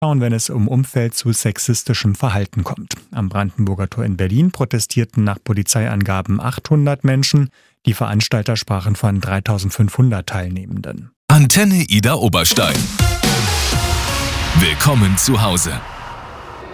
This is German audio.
wenn es um Umfeld zu sexistischem Verhalten kommt. Am Brandenburger Tor in Berlin protestierten nach Polizeiangaben 800 Menschen. Die Veranstalter sprachen von 3.500 Teilnehmenden. Antenne Idar Oberstein. Willkommen zu Hause.